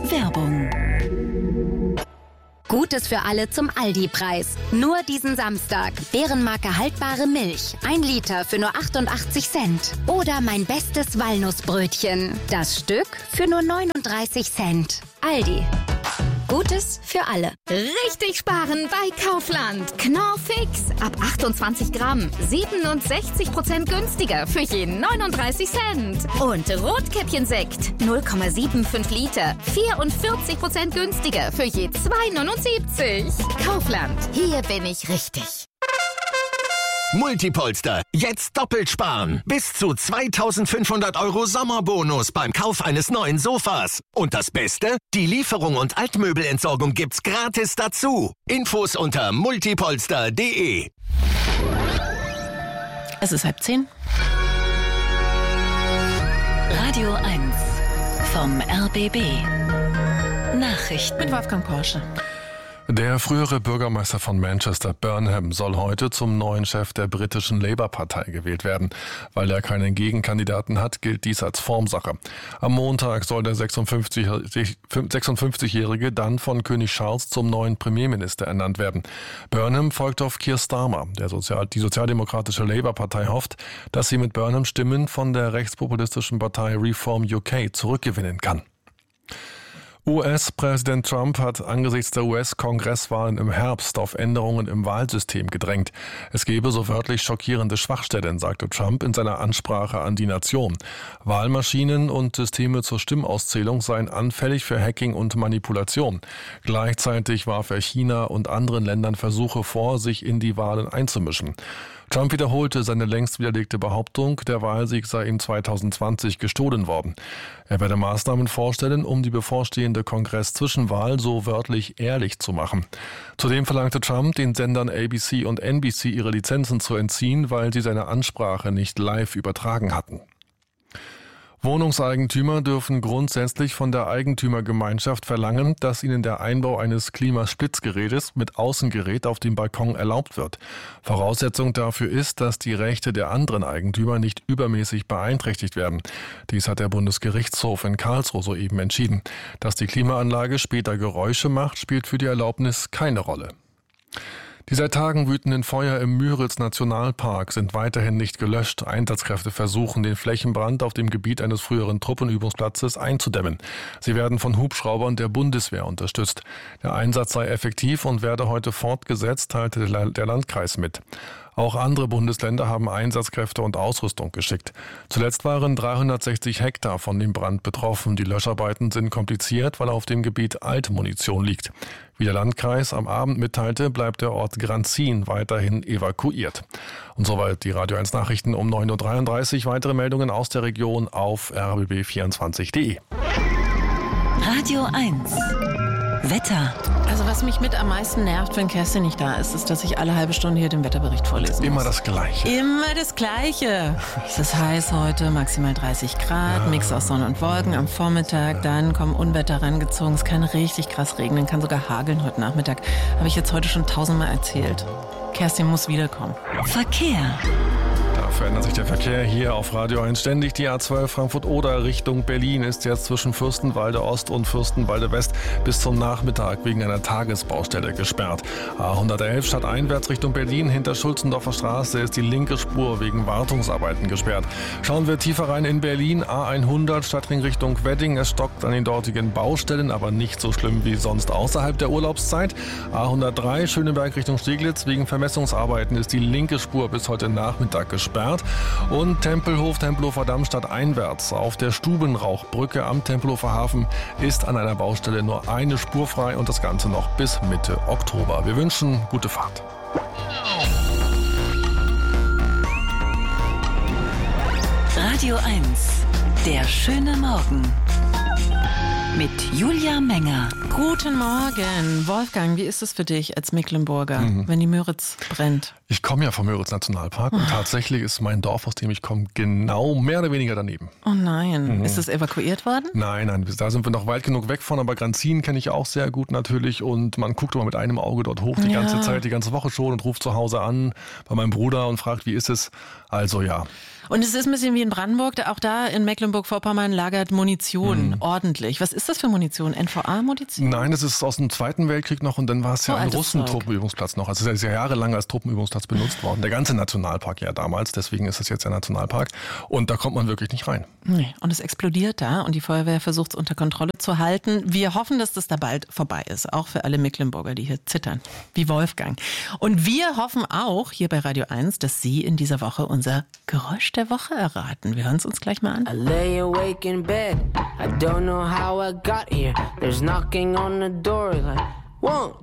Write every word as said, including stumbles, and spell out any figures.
Werbung. Gutes für alle zum Aldi-Preis. Nur diesen Samstag. Bärenmarke haltbare Milch. Ein Liter für nur achtundachtzig Cent. Oder mein bestes Walnussbrötchen. Das Stück für nur neununddreißig Cent. Aldi. Gutes für alle. Richtig sparen bei Kaufland. Knorr Fix. Ab achtundzwanzig Gramm. siebenundsechzig Prozent günstiger für jeden neununddreißig Cent. Und Rotkäppchensekt. null Komma fünfundsiebzig Liter. vierundvierzig Prozent günstiger für je zwei neunundsiebzig. Kaufland. Hier bin ich richtig. Multipolster. Jetzt doppelt sparen. Bis zu zweitausendfünfhundert Euro Sommerbonus beim Kauf eines neuen Sofas. Und das Beste? Die Lieferung und Altmöbelentsorgung gibt's gratis dazu. Infos unter multipolster punkt de. Es ist halb zehn. Radio eins vom R B B. Nachrichten Mit Wolfgang Porsche. Der frühere Bürgermeister von Manchester, Burnham, soll heute zum neuen Chef der britischen Labour-Partei gewählt werden. Weil er keinen Gegenkandidaten hat, gilt dies als Formsache. Am Montag soll der sechsundfünfzigjährige dann von König Charles zum neuen Premierminister ernannt werden. Burnham folgt auf Keir Starmer. Der Sozial- die sozialdemokratische Labour-Partei hofft, dass sie mit Burnham Stimmen von der rechtspopulistischen Partei Reform U K zurückgewinnen kann. U S-Präsident Trump hat angesichts der U S-Kongresswahlen im Herbst auf Änderungen im Wahlsystem gedrängt. Es gebe so wörtlich schockierende Schwachstellen, sagte Trump in seiner Ansprache an die Nation. Wahlmaschinen und Systeme zur Stimmauszählung seien anfällig für Hacking und Manipulation. Gleichzeitig warf er China und anderen Ländern Versuche vor, sich in die Wahlen einzumischen. Trump wiederholte seine längst widerlegte Behauptung, der Wahlsieg sei ihm zweitausendzwanzig gestohlen worden. Er werde Maßnahmen vorstellen, um die bevorstehende Kongress-Zwischenwahl so wörtlich ehrlich zu machen. Zudem verlangte Trump, den Sendern A B C und N B C ihre Lizenzen zu entziehen, weil sie seine Ansprache nicht live übertragen hatten. Wohnungseigentümer dürfen grundsätzlich von der Eigentümergemeinschaft verlangen, dass ihnen der Einbau eines Klimaspritzgerätes mit Außengerät auf dem Balkon erlaubt wird. Voraussetzung dafür ist, dass die Rechte der anderen Eigentümer nicht übermäßig beeinträchtigt werden. Dies hat der Bundesgerichtshof in Karlsruhe soeben entschieden. Dass die Klimaanlage später Geräusche macht, spielt für die Erlaubnis keine Rolle. Die seit Tagen wütenden Feuer im Müritz-Nationalpark sind weiterhin nicht gelöscht. Einsatzkräfte versuchen, den Flächenbrand auf dem Gebiet eines früheren Truppenübungsplatzes einzudämmen. Sie werden von Hubschraubern der Bundeswehr unterstützt. Der Einsatz sei effektiv und werde heute fortgesetzt, teilte der Landkreis mit. Auch andere Bundesländer haben Einsatzkräfte und Ausrüstung geschickt. Zuletzt waren dreihundertsechzig Hektar von dem Brand betroffen. Die Löscharbeiten sind kompliziert, weil auf dem Gebiet alte Munition liegt. Wie der Landkreis am Abend mitteilte, bleibt der Ort Granzin weiterhin evakuiert. Und soweit die Radio eins Nachrichten um neun Uhr dreiunddreißig. Weitere Meldungen aus der Region auf r b b vierundzwanzig punkt de. Radio eins Wetter. Also was mich mit am meisten nervt, wenn Kerstin nicht da ist, ist, dass ich alle halbe Stunde hier den Wetterbericht vorlesen muss. Immer das Gleiche. Immer das Gleiche. Es ist heiß heute, maximal dreißig Grad, ja. Mix aus Sonne und Wolken am Vormittag. Ja. Dann kommen Unwetter rangezogen. Es kann richtig krass regnen, kann sogar hageln heute Nachmittag. Habe ich jetzt heute schon tausendmal erzählt. Kerstin muss wiederkommen. Verkehr. Da verändert sich der Verkehr hier auf Radio eins ständig. Die A zwölf Frankfurt-Oder Richtung Berlin ist jetzt zwischen Fürstenwalde Ost und Fürstenwalde West bis zum Nachmittag wegen einer Tagesbaustelle gesperrt. A hundertelf stadteinwärts Richtung Berlin hinter Schulzendorfer Straße ist die linke Spur wegen Wartungsarbeiten gesperrt. Schauen wir tiefer rein in Berlin. A hundert Stadtring Richtung Wedding. Es stockt an den dortigen Baustellen, aber nicht so schlimm wie sonst außerhalb der Urlaubszeit. A hundertdrei Schöneberg Richtung Steglitz. Wegen Vermessungsarbeiten ist die linke Spur bis heute Nachmittag gesperrt. Und Tempelhof, Tempelhofer Damm stadteinwärts auf der Stubenrauchbrücke am Tempelhofer Hafen ist an einer Baustelle nur eine Spur frei und das Ganze noch bis Mitte Oktober. Wir wünschen gute Fahrt. Radio eins, der schöne Morgen. Mit Julia Menger. Guten Morgen. Wolfgang, wie ist es für dich als Mecklenburger, mhm. wenn die Müritz brennt? Ich komme ja vom Müritz-Nationalpark und tatsächlich ist mein Dorf, aus dem ich komme, genau mehr oder weniger daneben. Oh nein. Mhm. Ist es evakuiert worden? Nein, nein, da sind wir noch weit genug weg von, aber Granzin kenne ich auch sehr gut natürlich und man guckt immer mit einem Auge dort hoch die ja. ganze Zeit, die ganze Woche schon und ruft zu Hause an bei meinem Bruder und fragt, wie ist es? Also ja. Und es ist ein bisschen wie in Brandenburg, auch da in Mecklenburg-Vorpommern lagert Munition mhm. ordentlich. Was ist ist das für Munition? N V A-Munition? Nein, das ist aus dem Zweiten Weltkrieg noch und dann war es ja Oh, ein altes Russen-Truppenübungsplatz noch. Also es ist ja jahrelang als Truppenübungsplatz benutzt worden. Der ganze Nationalpark ja damals, deswegen ist es jetzt der Nationalpark. Und da kommt man wirklich nicht rein. Nee, und es explodiert da und die Feuerwehr versucht es unter Kontrolle zu halten. Wir hoffen, dass das da bald vorbei ist, auch für alle Mecklenburger, die hier zittern, wie Wolfgang. Und wir hoffen auch hier bei Radio eins, dass Sie in dieser Woche unser Geräusch der Woche erraten. Wir hören es uns gleich mal an. I lay awake in bed, I don't know how I got here. There's knocking on the door like, one,